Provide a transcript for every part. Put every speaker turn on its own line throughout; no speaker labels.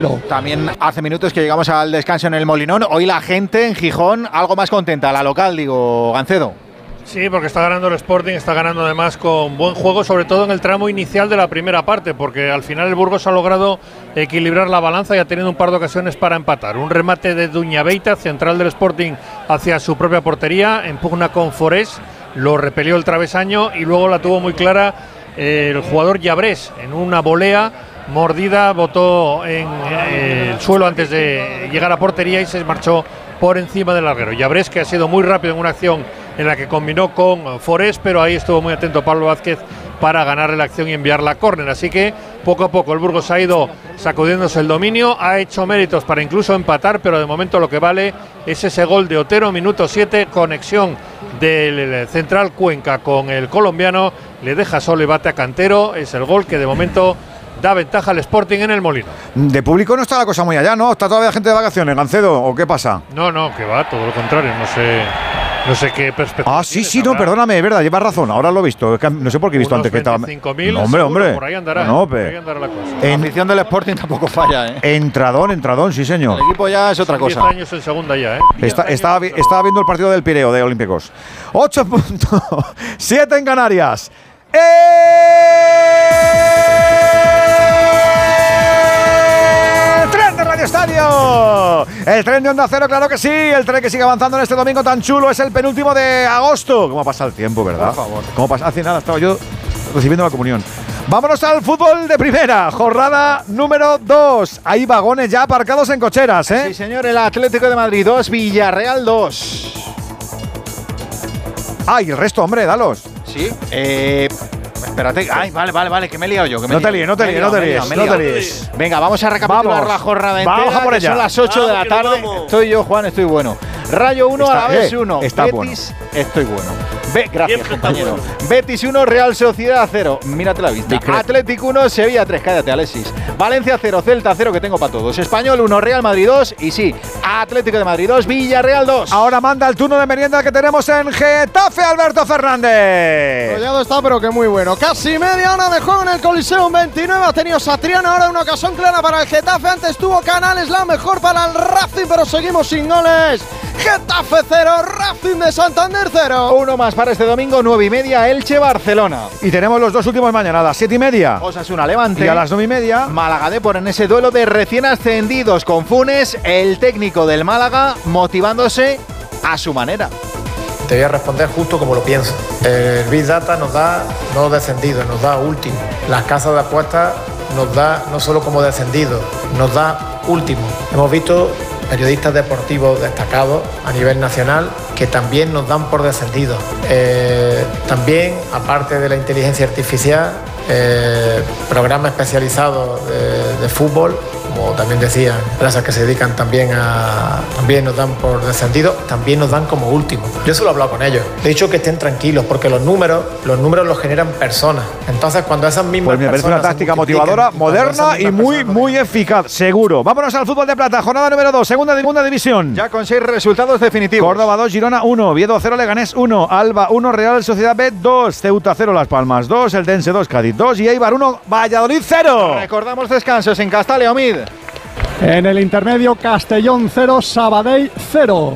También hace minutos que llegamos al descanso en el Molinón. Hoy la gente en Gijón algo más contenta, la local, digo, Gancedo.
Sí, porque está ganando el Sporting, está ganando además con buen juego, sobre todo en el tramo inicial de la primera parte, porque al final el Burgos ha logrado equilibrar la balanza y ha tenido un par de ocasiones para empatar. Un remate de Duñabeita, central del Sporting, hacia su propia portería, en pugna con Forés, lo repelió el travesaño y luego la tuvo muy clara el jugador Llabrés en una volea mordida, botó en el suelo antes de llegar a portería y se marchó por encima del larguero. Llabrés, que ha sido muy rápido en una acción en la que combinó con Forés, pero ahí estuvo muy atento Pablo Vázquez para ganarle la acción y enviarla a córner. Así que poco a poco el Burgos ha ido sacudiéndose el dominio, ha hecho méritos para incluso empatar, pero de momento lo que vale es ese gol de Otero, minuto 7, conexión del central Cuenca con el colombiano, le deja solo y bate a Cantero. Es el gol que de momento da ventaja al Sporting en el Molino.
De público no está la cosa muy allá, ¿no? ¿Está todavía gente de vacaciones, Gancedo? ¿O qué pasa?
No, que va, todo lo contrario, no sé qué perspectiva.
Ah, sí, no, perdóname, es verdad, llevas razón, ahora lo he visto. No sé por qué he visto antes que estaba.
25.000,
no, hombre.
Por ahí andará.
No,
por ahí andará la cosa.
La afición del Sporting tampoco falla, ¿eh?
Entradón, sí, señor.
El equipo ya es otra cosa.
10 años en segunda ya, ¿eh?
Estaba viendo el partido del Pireo de Olímpicos. 8.7 en Canarias. ¡Tren de Radio Estadio! El tren de Onda Cero, claro que sí. El tren que sigue avanzando en este domingo tan chulo. Es el penúltimo de agosto. ¿Cómo pasa el tiempo, verdad?
Por favor.
¿Cómo pasa? Hace nada estaba yo recibiendo la comunión. Vámonos al fútbol de primera. Jornada número 2. Hay vagones ya aparcados en cocheras, ¿eh?
Sí, señor. El Atlético de Madrid 2, Villarreal 2.
Ah, y el resto, hombre, dalos.
Sí. Espérate. Ay, vale, que me he liado yo.
No te líes.
Venga, vamos a recapitular la jornada entera.
Vamos a por ella.
Son las 8 de la tarde. Estoy yo, Juan, estoy bueno. Rayo 1, Alavés 1.
Está
Betis,
bueno.
Estoy bueno. Gracias, compañero. Bueno. Betis 1, Real Sociedad 0. Mírate la vista. Atlético 1, Sevilla 3. Cállate, Alexis. Valencia 0, Celta 0, que tengo para todos. Español 1, Real Madrid 2. Y sí, Atlético de Madrid 2, Villarreal 2.
Ahora manda el turno de merienda que tenemos en Getafe, Alberto Fernández.
Collado está, pero que muy bueno. Casi media hora de juego en el Coliseum. 29 ha tenido Satriano. Ahora una ocasión clara para el Getafe. Antes tuvo Canales, la mejor para el Racing, pero seguimos sin goles. Getafe 0, Racing de Santander 0.
Uno más para este domingo, 9:30, Elche-Barcelona.
Y tenemos los dos últimos mañana, a las 7:30.
Osasuna Levante.
Y a las 9:30.
Málaga Depor en ese duelo de recién ascendidos con Funes, el técnico del Málaga, motivándose a su manera.
Te voy a responder justo como lo pienso. El Big Data nos da no descendido, nos da último. Las casas de apuestas nos da no solo como descendido, nos da último. Hemos visto periodistas deportivos destacados a nivel nacional que también nos dan por descendidos. También, aparte de la inteligencia artificial, programas especializados de fútbol, como también decían, empresas que se dedican también nos dan por descendido, también nos dan como último. Yo solo he hablado con ellos. He dicho que estén tranquilos porque los números los generan personas. Entonces, cuando esas mismas
pues me parece una táctica motivadora, moderna y muy eficaz, seguro. Vámonos al fútbol de plata, jornada número 2, segunda división.
Ya con 6 resultados definitivos.
Córdoba 2, Girona 1, Oviedo 0, Leganés 1, Alba 1, Real Sociedad B 2, Ceuta 0, Las Palmas 2, Eldense 2, Cádiz 2 y Eibar 1, Valladolid 0.
Recordamos descansos en Castalla, Leomid.
En el intermedio, Castellón 0, Sabadell 0.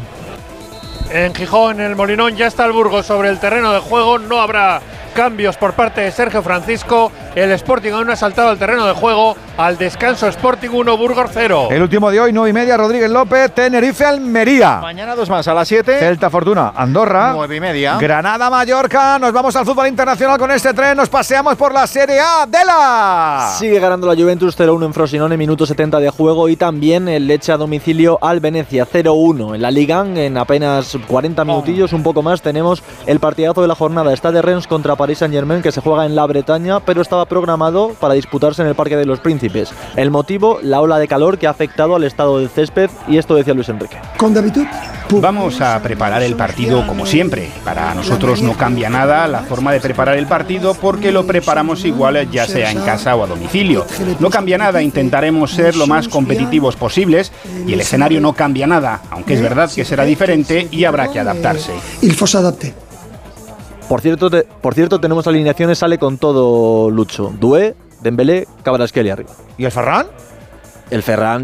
En Gijón, en el Molinón, ya está el Burgos sobre el terreno de juego. No habrá cambios por parte de Sergio Francisco. El Sporting aún no ha saltado al terreno de juego. Al descanso, Sporting 1, Burgos 0.
El último de hoy, 9:30, Rodríguez López, Tenerife, Almería.
Mañana 2 más, a las 7.
Celta Fortuna, Andorra.
9:30.
Granada, Mallorca. Nos vamos al fútbol internacional con este tren. Nos paseamos por la Serie A de la...
Sigue ganando la Juventus 0-1 en Frosinone, minuto 70 de juego. Y también el Lecce a domicilio al Venecia 0-1. En la Liga, en apenas 40 minutillos, un poco más, tenemos el partidazo de la jornada. Está de Rennes contra Paris Saint-Germain, que se juega en la Bretaña, pero estaba programado para disputarse en el Parque de los Príncipes. El motivo, la ola de calor que ha afectado al estado del césped, y esto decía Luis Enrique.
Vamos a preparar el partido como siempre. Para nosotros no cambia nada la forma de preparar el partido porque lo preparamos igual ya sea en casa o a domicilio. No cambia nada, intentaremos ser lo más competitivos posibles y el escenario no cambia nada, aunque es verdad que será diferente y habrá que adaptarse.
Por cierto, tenemos alineaciones, sale con todo Lucho. Doué, Dembélé, Kvaratskhelia arriba.
¿Y el Ferran?
El Ferran